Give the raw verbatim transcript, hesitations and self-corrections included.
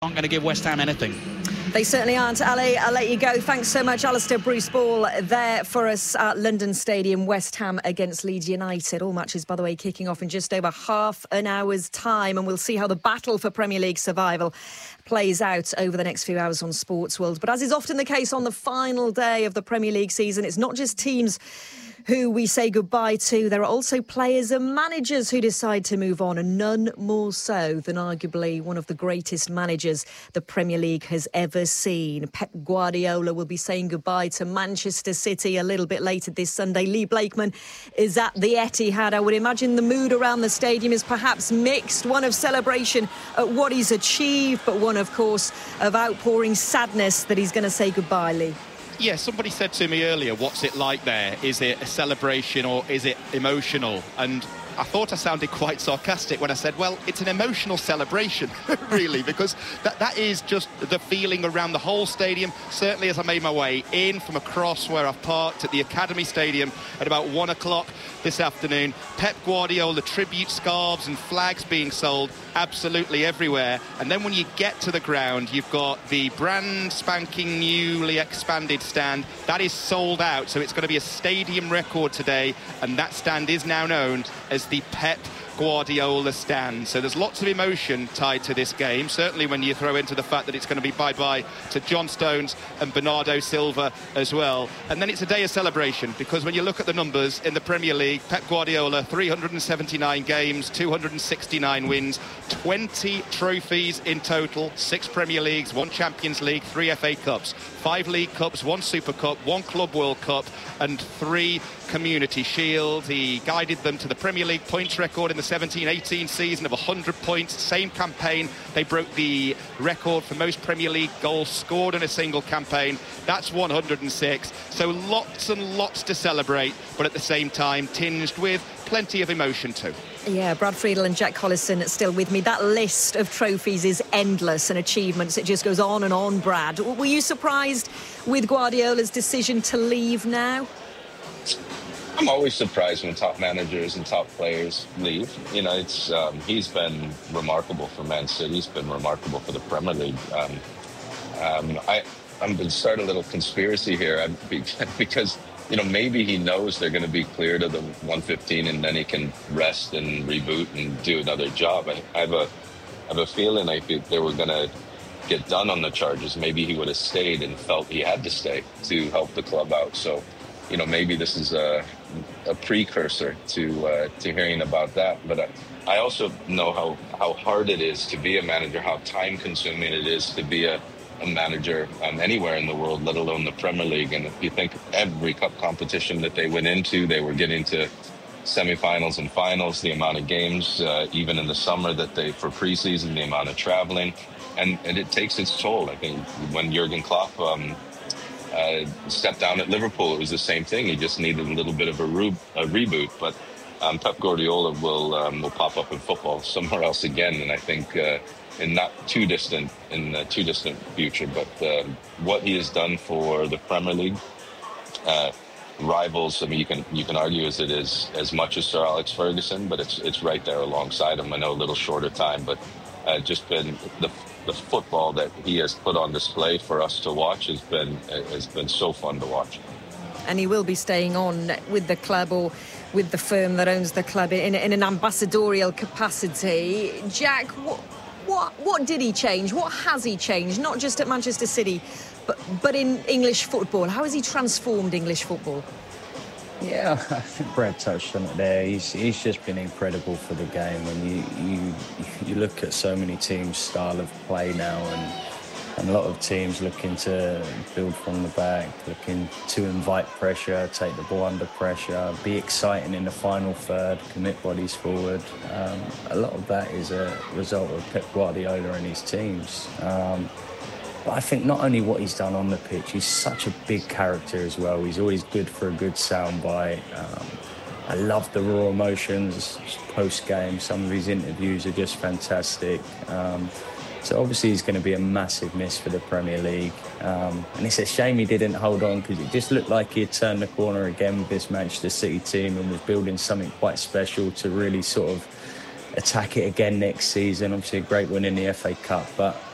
Aren't going to give West Ham anything. They certainly aren't. Ali, I'll let you go. Thanks so much, Alistair. Bruce Ball there for us at London Stadium. West Ham against Leeds United. All matches, by the way, kicking off in just over half an hour's time. And we'll see how the battle for Premier League survival plays out over the next few hours on Sports World. But as is often the case on the final day of the Premier League season, it's not just teams who we say goodbye to. There are also players and managers who decide to move on, and none more so than arguably one of the greatest managers the Premier League has ever seen. Pep Guardiola will be saying goodbye to Manchester City a little bit later this Sunday. Lee Blakeman is at the Etihad. I would imagine the mood around the stadium is perhaps mixed, one of celebration at what he's achieved, but one, of course, of outpouring sadness that he's going to say goodbye, Lee. Yeah, somebody said to me earlier, what's it like there? Is it a celebration or is it emotional? And I thought I sounded quite sarcastic when I said, well, it's an emotional celebration, really, because that, that is just the feeling around the whole stadium. Certainly as I made my way in from across where I've parked at the Academy Stadium at about one o'clock this afternoon, Pep Guardiola tribute scarves and flags being sold absolutely everywhere. And then when you get to the ground, you've got the brand spanking newly expanded stand. That is sold out, so it's going to be a stadium record today, and that stand is now known as the Pep Guardiola stand. So there's lots of emotion tied to this game, certainly when you throw into the fact that it's going to be bye-bye to John Stones and Bernardo Silva as well. And then it's a day of celebration, because when you look at the numbers in the Premier League, Pep Guardiola, three hundred seventy-nine games, two hundred sixty-nine wins, twenty trophies in total, six Premier Leagues, one Champions League, three F A Cups, five League Cups, one Super Cup, one Club World Cup and three Community Shield. He guided them to the Premier League points record in the seventeen eighteen season of one hundred points. Same campaign, they broke the record for most Premier League goals scored in a single campaign. That's one hundred six. So lots and lots to celebrate, but at the same time tinged with plenty of emotion too. Yeah, Brad Friedel and Jack Collison still with me. That list of trophies is endless and achievements. It just goes on and on, Brad. Were you surprised with Guardiola's decision to leave now? I'm always surprised when top managers and top players leave. You know, it's um, he's been remarkable for Man City. He's been remarkable for the Premier League. Um, um, I, I'm going to start a little conspiracy here because, you know, maybe he knows they're going to be cleared of the one fifteen and then he can rest and reboot and do another job. I, I have a, I have a feeling like if they were going to get done on the charges, maybe he would have stayed and felt he had to stay to help the club out. So, you know, maybe this is a, a precursor to uh, to hearing about that. But I, I also know how, how hard it is to be a manager, how time-consuming it is to be a, a manager um, anywhere in the world, let alone the Premier League. And if you think every cup competition that they went into, they were getting to semifinals and finals, the amount of games, uh, even in the summer that they, for preseason, the amount of traveling. And, and it takes its toll. I think when Jurgen Klopp um, uh, stepped down at Liverpool, it was the same thing. He just needed a little bit of a, re- a reboot. But um, Pep Guardiola will um, will pop up in football somewhere else again, and I think uh, in not too distant in the too distant future. But uh, what he has done for the Premier League, uh, rivals. I mean, you can you can argue as it is as much as Sir Alex Ferguson, but it's it's right there alongside him. I know a little shorter time, but uh, just been the. The football that he has put on display for us to watch has been has been so fun to watch. And he will be staying on with the club or with the firm that owns the club in, in an ambassadorial capacity. Jack, what, what what did he change? What has he changed? Not just at Manchester City, but but in English football. How has he transformed English football? Yeah, I think Brad touched on it there. He's he's just been incredible for the game. And you you you look at so many teams' style of play now, and, and a lot of teams looking to build from the back, looking to invite pressure, take the ball under pressure, be exciting in the final third, commit bodies forward. Um, a lot of that is a result of Pep Guardiola and his teams. Um, But I think not only what he's done on the pitch, he's such a big character as well. He's always good for a good soundbite. Um, I love the raw emotions post-game. Some of his interviews are just fantastic. Um, so obviously he's going to be a massive miss for the Premier League. Um, and it's a shame he didn't hold on, because it just looked like he had turned the corner again with this Manchester City team and was building something quite special to really sort of attack it again next season. Obviously a great win in the F A Cup, but